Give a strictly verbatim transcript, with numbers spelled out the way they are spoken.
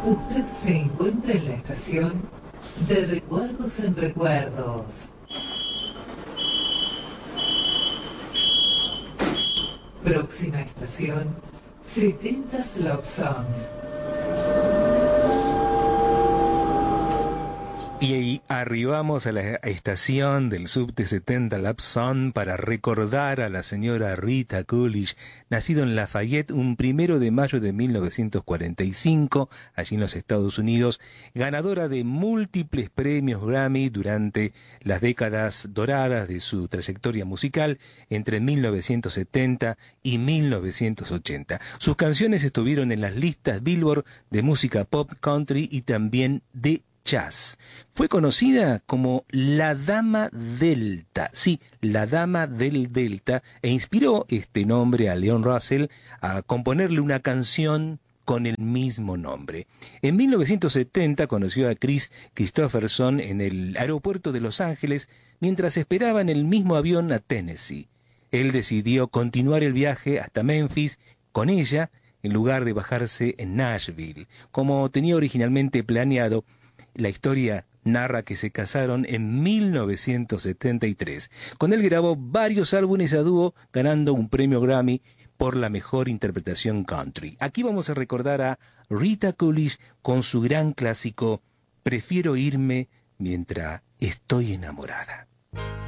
Usted se encuentra en la estación de Recuerdos en Recuerdos. Próxima estación, setentas Love Song. Y ahí arribamos a la estación del subte setenta Love Song para recordar a la señora Rita Coolidge, nacido en Lafayette un primero de mayo de mil novecientos cuarenta y cinco, allí en los Estados Unidos, ganadora de múltiples premios Grammy durante las décadas doradas de su trayectoria musical entre mil novecientos setenta y mil novecientos ochenta. Sus canciones estuvieron en las listas Billboard de música pop, country y también de jazz. Fue conocida como la Dama Delta, sí, la Dama del Delta, e inspiró este nombre a Leon Russell a componerle una canción con el mismo nombre. En mil novecientos setenta conoció a Chris Christopherson en el aeropuerto de Los Ángeles mientras esperaba en el mismo avión a Tennessee. Él decidió continuar el viaje hasta Memphis con ella en lugar de bajarse en Nashville, como tenía originalmente planeado. La historia narra que se casaron en mil novecientos setenta y tres. Con él grabó varios álbumes a dúo, ganando un premio Grammy por la mejor interpretación country. Aquí vamos a recordar a Rita Coolidge con su gran clásico Prefiero irme mientras estoy enamorada.